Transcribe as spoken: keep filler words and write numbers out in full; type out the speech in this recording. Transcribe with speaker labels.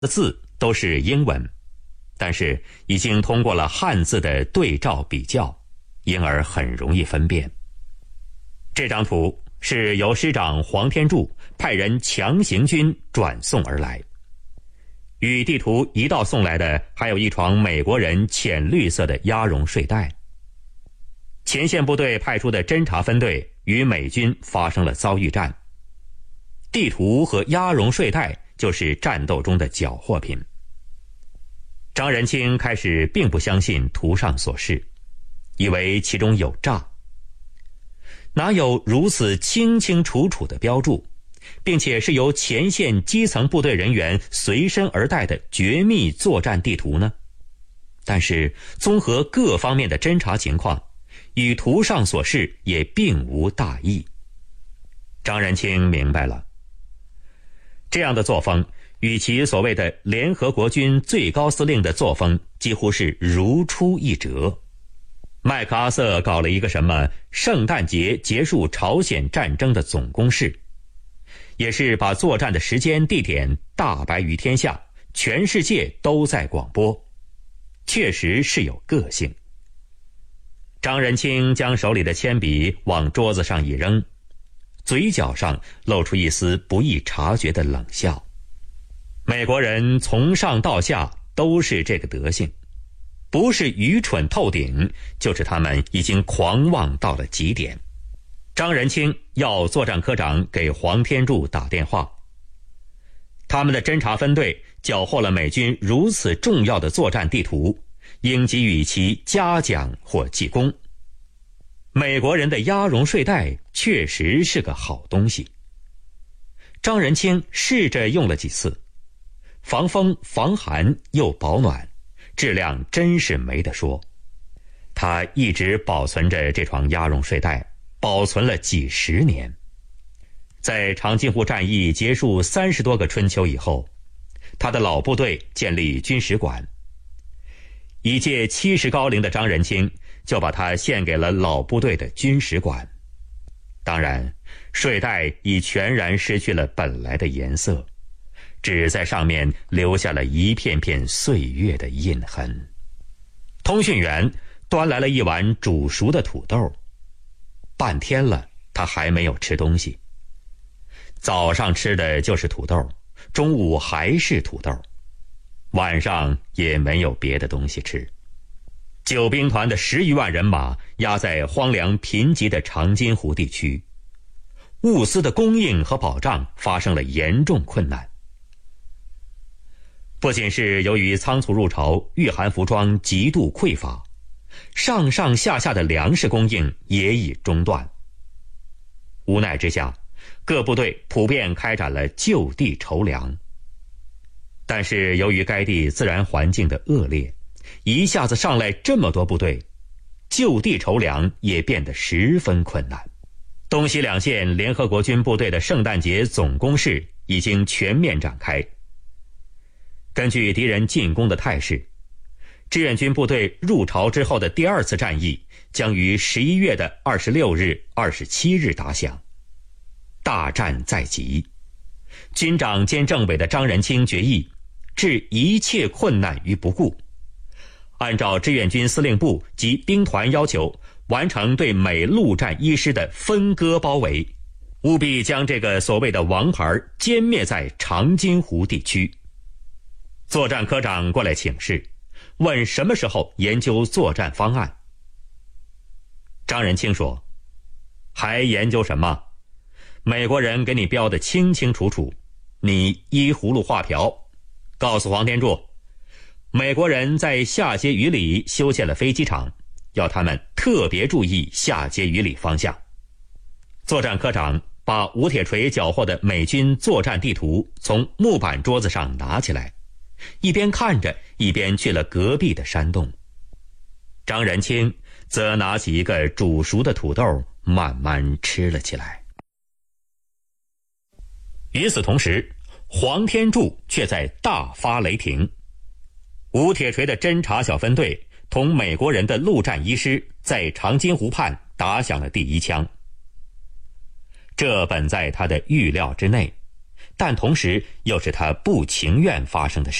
Speaker 1: 的字都是英文，但是已经通过了汉字的对照比较，因而很容易分辨。这张图是由师长黄天柱派人强行军转送而来。与地图一道送来的还有一床美国人浅绿色的鸭绒睡袋。前线部队派出的侦察分队与美军发生了遭遇战，地图和鸭绒睡袋就是战斗中的缴获品。张仁清开始并不相信图上所示，以为其中有诈。哪有如此清清楚楚的标注，并且是由前线基层部队人员随身而带的绝密作战地图呢？但是综合各方面的侦查情况，与图上所示也并无大异。张仁清明白了，这样的作风与其所谓的联合国军最高司令的作风几乎是如出一辙。麦克阿瑟搞了一个什么圣诞节结束朝鲜战争的总攻势，也是把作战的时间地点大白于天下，全世界都在广播，确实是有个性。张仁清将手里的铅笔往桌子上一扔，嘴角上露出一丝不易察觉的冷笑。美国人从上到下都是这个德性，不是愚蠢透顶，就是他们已经狂妄到了极点。张仁清要作战科长给黄天柱打电话，他们的侦察分队缴获了美军如此重要的作战地图，应给予其嘉奖或记功。美国人的鸭绒睡袋确实是个好东西。张仁清试着用了几次，防风防寒又保暖，质量真是没得说。他一直保存着这床鸭绒睡袋，保存了几十年。在长津湖战役结束三十多个春秋以后，他的老部队建立军史馆。已届七十高龄的张仁清就把它献给了老部队的军史馆。当然，睡袋已全然失去了本来的颜色，只在上面留下了一片片岁月的印痕。通讯员端来了一碗煮熟的土豆，半天了他还没有吃东西。早上吃的就是土豆，中午还是土豆，晚上也没有别的东西吃。九兵团的十余万人马压在荒凉贫瘠的长津湖地区，物资的供应和保障发生了严重困难。不仅是由于仓促入朝，御寒服装极度匮乏，上上下下的粮食供应也已中断。无奈之下，各部队普遍开展了就地筹粮。但是由于该地自然环境的恶劣，一下子上来这么多部队，就地筹粮也变得十分困难。东西两线联合国军部队的圣诞节总攻势已经全面展开。根据敌人进攻的态势，志愿军部队入朝之后的第二次战役将于十一月的二十六日、二十七日打响。大战在即，军长兼政委的张仁清决议置一切困难于不顾，按照志愿军司令部及兵团要求，完成对美陆战一师的分割包围，务必将这个所谓的王牌歼灭在长津湖地区。作战科长过来请示，问什么时候研究作战方案。张仁清说，还研究什么？美国人给你标得清清楚楚，你依葫芦画瓢。告诉黄天柱，美国人在下碣隅里修建了飞机场，要他们特别注意下碣隅里方向。作战科长把吴铁锤缴获的美军作战地图从木板桌子上拿起来，一边看着一边去了隔壁的山洞。张仁清则拿起一个煮熟的土豆慢慢吃了起来。与此同时，黄天柱却在大发雷霆。吴铁锤的侦察小分队同美国人的陆战一师在长津湖畔打响了第一枪。这本在他的预料之内， 但同时又是他不情愿发生的事。